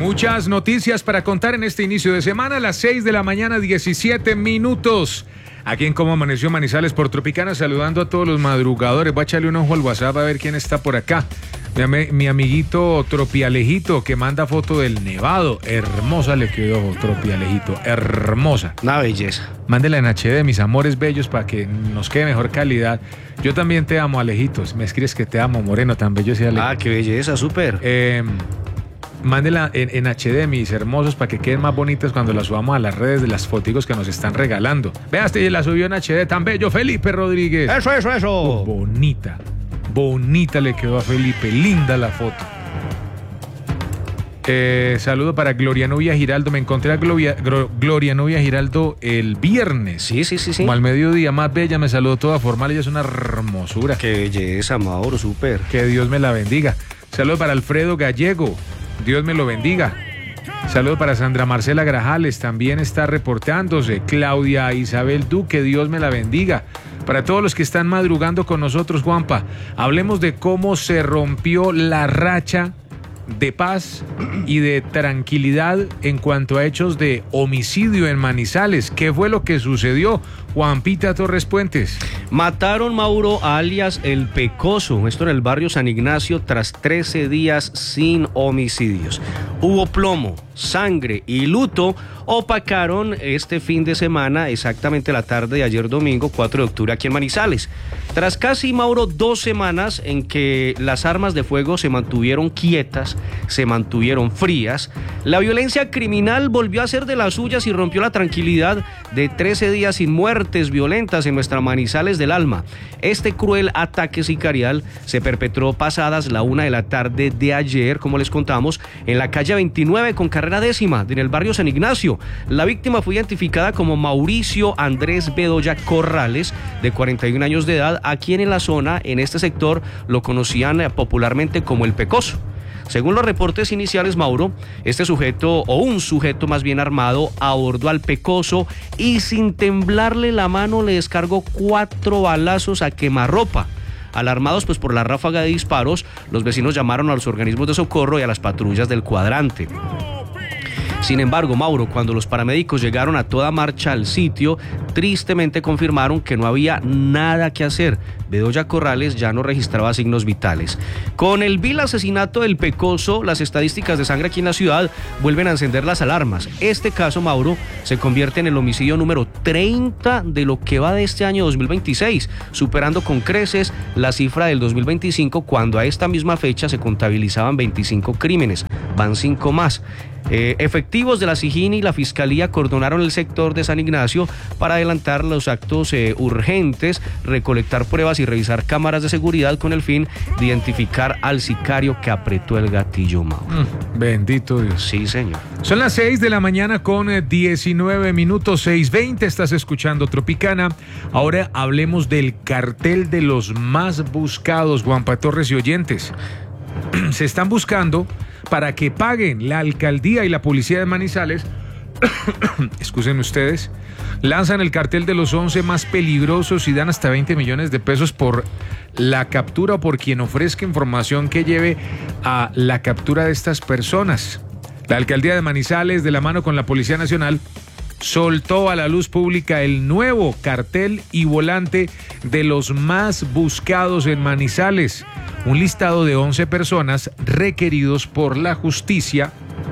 Muchas noticias para contar en este inicio de semana, a las 6 de la mañana, 17 minutos. Aquí en Cómo Amaneció Manizales por Tropicana, saludando a todos los madrugadores. Voy a echarle un ojo al WhatsApp a ver quién está por acá. Mi amiguito Tropialejito, que manda foto del nevado. Hermosa le quedó, Tropialejito, hermosa. Una belleza. Mándela en HD, mis amores bellos, para que nos quede mejor calidad. Yo también te amo, Alejitos. Me escribes que te amo, Moreno, tan bello sea Alejo. Ah, qué belleza, súper. Mándela en HD, mis hermosos, para que queden más bonitas cuando las subamos a las redes de las fotos que nos están regalando. Veaste, la subió en HD, tan bello, Felipe Rodríguez. Eso. Bonita le quedó a Felipe, linda la foto. Saludo para Gloria Novia Giraldo. Me encontré a Gloria Novia Giraldo el viernes. Sí. Como al mediodía, más bella, me saludó toda formal. Ella es una hermosura. Qué belleza, Mauro, súper. Que Dios me la bendiga. Saludo para Alfredo Gallego. Dios me lo bendiga. Saludo para Sandra Marcela Grajales, también está reportándose. Claudia Isabel Duque, Dios me la bendiga. Para todos los que están madrugando con nosotros, Juanpa, hablemos de cómo se rompió la racha de paz y de tranquilidad en cuanto a hechos de homicidio en Manizales. ¿Qué fue lo que sucedió, Juanpita Torres Puentes? Mataron, Mauro, a alias El Pecoso, esto en el barrio San Ignacio, tras 13 días sin homicidios. Hubo plomo, sangre y luto opacaron este fin de semana, exactamente la tarde de ayer domingo, 4 de octubre, aquí en Manizales. Tras casi, Mauro, 2 semanas en que las armas de fuego se mantuvieron quietas, se mantuvieron frías, la violencia criminal volvió a ser de las suyas y rompió la tranquilidad de 13 días sin muertes violentas en nuestra Manizales del Alma. Este cruel ataque sicarial se perpetró pasadas la 1 de la tarde de ayer, como les contamos, en la calle 29 con carrera 10ª, en el barrio San Ignacio. La víctima fue identificada como Mauricio Andrés Bedoya Corrales, de 41 años de edad, a quien en la zona, en este sector, lo conocían popularmente como El Pecoso. Según los reportes iniciales, Mauro, este sujeto, o un sujeto más bien armado, abordó al Pecoso y sin temblarle la mano le descargó 4 balazos a quemarropa. Alarmados pues por la ráfaga de disparos, los vecinos llamaron a los organismos de socorro y a las patrullas del cuadrante. Sin embargo, Mauro, cuando los paramédicos llegaron a toda marcha al sitio, tristemente confirmaron que no había nada que hacer. Bedoya Corrales ya no registraba signos vitales. Con el vil asesinato del Pecoso, las estadísticas de sangre aquí en la ciudad vuelven a encender las alarmas. Este caso, Mauro, se convierte en el homicidio número 30 de lo que va de este año 2026, superando con creces la cifra del 2025, cuando a esta misma fecha se contabilizaban 25 crímenes. Van 5 más. Efectivos de la SIJIN y la Fiscalía cordonaron el sector de San Ignacio para adelantar los actos urgentes, recolectar pruebas y revisar cámaras de seguridad con el fin de identificar al sicario que apretó el gatillo, Mauro. Bendito Dios. Sí, señor. Son las 6 de la mañana con 19 minutos, 6:20, estás escuchando Tropicana. Ahora hablemos del cartel de los más buscados, Juanpa Torres y oyentes. Se están buscando para que paguen la alcaldía y la policía de Manizales. Excusen ustedes. Lanzan el cartel de los 11 más peligrosos y dan hasta 20 millones de pesos por la captura o por quien ofrezca información que lleve a la captura de estas personas. La alcaldía de Manizales, de la mano con la Policía Nacional, soltó a la luz pública el nuevo cartel y volante de los más buscados en Manizales. Un listado de 11 personas requeridos por la justicia,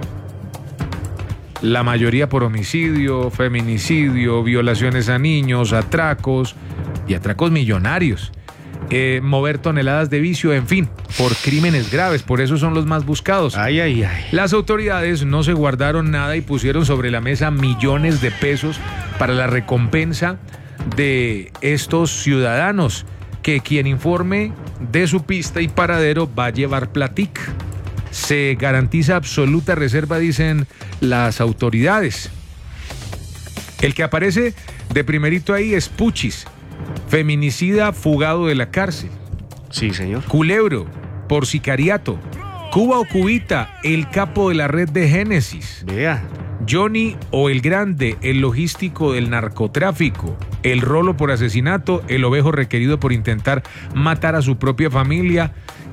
la mayoría por homicidio, feminicidio, violaciones a niños, atracos y atracos millonarios, mover toneladas de vicio, en fin, por crímenes graves. Por eso son los más buscados. Ay. Las autoridades no se guardaron nada y pusieron sobre la mesa millones de pesos para la recompensa de estos ciudadanos, que quien informe de su pista y paradero va a llevar platica. Se garantiza absoluta reserva, dicen las autoridades. El que aparece de primerito ahí es Puchis, feminicida fugado de la cárcel. Sí, señor. Culebro, por sicariato. Cuba o Cubita, el capo de la red de Génesis. Vea. Johnny o el Grande, el logístico del narcotráfico. El Rolo por asesinato, el Ovejo requerido por intentar matar a su propia familia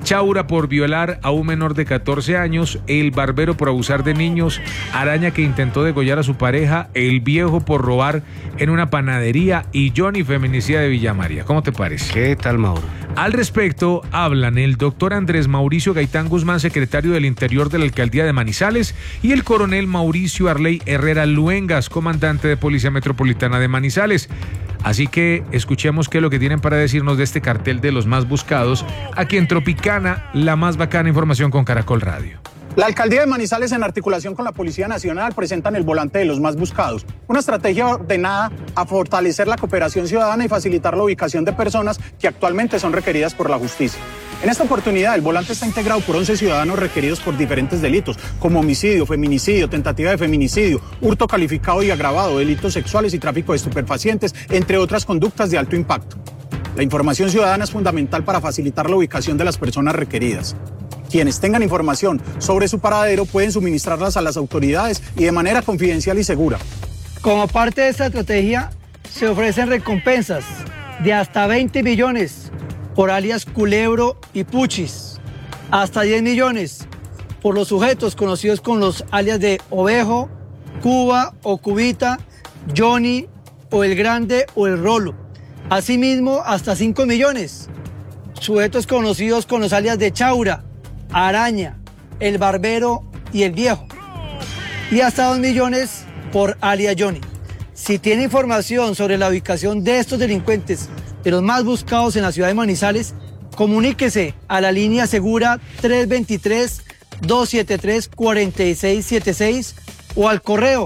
Chaura por violar a un menor de 14 años, El Barbero por abusar de niños, Araña que intentó degollar a su pareja, El Viejo por robar en una panadería y Johnny feminicida de Villa María. ¿Cómo te parece? ¿Qué tal, Mauro? Al respecto hablan el doctor Andrés Mauricio Gaitán Guzmán, secretario del Interior de la Alcaldía de Manizales, y el coronel Mauricio Arley Herrera Luengas, comandante de Policía Metropolitana de Manizales. Así que escuchemos qué es lo que tienen para decirnos de este cartel de los más buscados aquí en Tropicana, la más bacana información con Caracol Radio. La Alcaldía de Manizales, en articulación con la Policía Nacional, presentan el volante de los más buscados, una estrategia ordenada a fortalecer la cooperación ciudadana y facilitar la ubicación de personas que actualmente son requeridas por la justicia. En esta oportunidad, el volante está integrado por 11 ciudadanos requeridos por diferentes delitos, como homicidio, feminicidio, tentativa de feminicidio, hurto calificado y agravado, delitos sexuales y tráfico de estupefacientes, entre otras conductas de alto impacto. La información ciudadana es fundamental para facilitar la ubicación de las personas requeridas. Quienes tengan información sobre su paradero pueden suministrarlas a las autoridades y de manera confidencial y segura. Como parte de esta estrategia, se ofrecen recompensas de hasta 20 millones por alias Culebro y Puchis, hasta 10 millones por los sujetos conocidos con los alias de Ovejo, Cuba o Cubita, Johnny o El Grande o El Rolo. Asimismo, hasta 5 millones, sujetos conocidos con los alias de Chaura, Araña, El Barbero y El Viejo. Y hasta 2 millones por alias Johnny. Si tiene información sobre la ubicación de estos delincuentes, de los más buscados en la ciudad de Manizales, comuníquese a la línea segura 323-273-4676 o al correo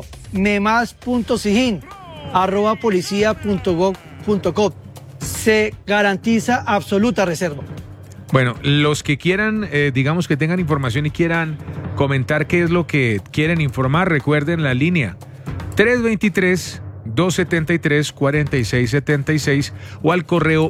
memas.sigin@policia.gov.co. Se garantiza absoluta reserva. Bueno, los que quieran, digamos que tengan información y quieran comentar qué es lo que quieren informar, recuerden la línea 323-273-4676 o al correo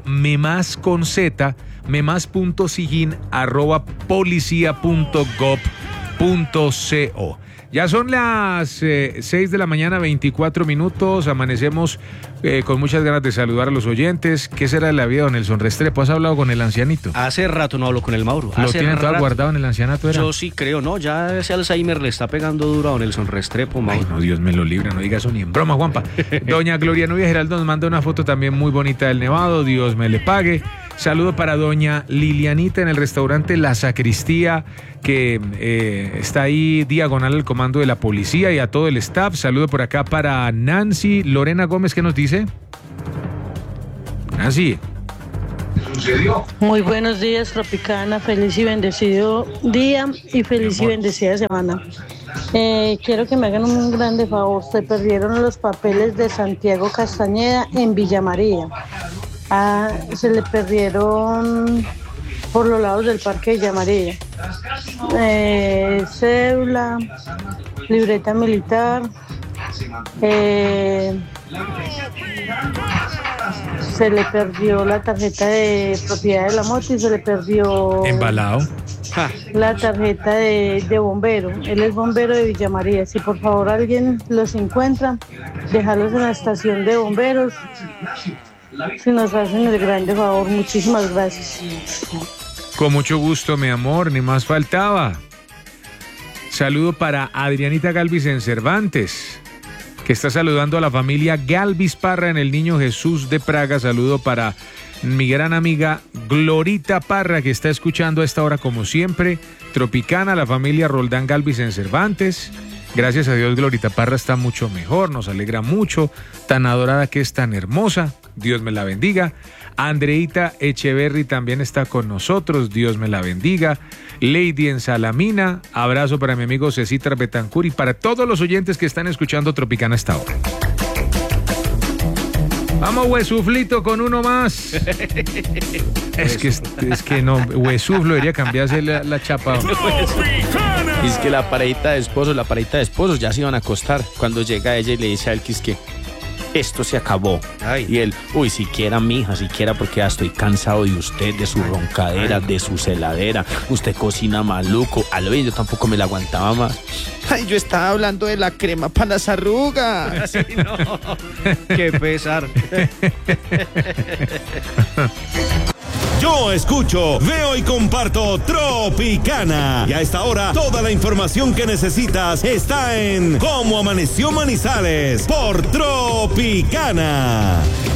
memas.sigin@policia.gov.co. Ya son las 6 de la mañana, 24 minutos. Amanecemos con muchas ganas de saludar a los oyentes. ¿Qué será de la vida, don Nelson Restrepo? ¿Has hablado con el ancianito? Hace rato no hablo con el Mauro. ¿Lo tiene todo guardado en el ancianato? ¿Era? Yo sí creo, ¿no? Ya ese Alzheimer le está pegando duro a don Nelson Restrepo, Mauro. Ay, no, Dios me lo libre, no diga eso ni en broma, Juanpa. Doña Gloria Nubia Geraldo nos manda una foto también muy bonita del Nevado. Dios me le pague. Saludo para doña Lilianita en el restaurante La Sacristía, que está ahí diagonal al comando de la policía, y a todo el staff. Saludo por acá para Nancy Lorena Gómez, ¿qué nos dice? Nancy. Muy buenos días, Tropicana. Feliz y bendecido día y feliz y bendecida semana. Quiero que me hagan un grande favor. Se perdieron los papeles de Santiago Castañeda en Villa María. Se le perdieron por los lados del Parque Villa María. Cédula, libreta militar, se le perdió la tarjeta de propiedad de la moto y se le perdió embalado la tarjeta de bombero. Él es bombero de Villa María. Si por favor alguien los encuentra, dejarlos en la estación de bomberos. Si nos hacen el grande favor, muchísimas gracias. Con mucho gusto, mi amor, ni más faltaba. Saludo para Adrianita Galvis en Cervantes, que está saludando a la familia Galvis Parra en el Niño Jesús de Praga. Saludo para mi gran amiga Glorita Parra, que está escuchando a esta hora como siempre. Tropicana, la familia Roldán Galvis en Cervantes. Gracias a Dios, Glorita Parra está mucho mejor, nos alegra mucho, tan adorada que es, tan hermosa, Dios me la bendiga. Andreita Echeverry también está con nosotros, Dios me la bendiga. Lady en Salamina, abrazo para mi amigo Cecitar Betancur y para todos los oyentes que están escuchando Tropicana a esta hora. Vamos, Huesuflito, con uno más. es que no, Huesuflo debería cambiarse la chapa. Es que la parejita de esposos ya se iban a acostar cuando llega ella y le dice a él que es que esto se acabó. Ay. Y él, uy, siquiera mija, siquiera, porque ya estoy cansado de usted, de su roncadera, de su celadera. Usted cocina maluco. A lo bien, yo tampoco me la aguantaba más. Ay, yo estaba hablando de la crema para las arrugas. Sí, no. Qué pesar. Yo escucho, veo y comparto Tropicana. Y a esta hora, toda la información que necesitas está en Cómo Amaneció Manizales por Tropicana.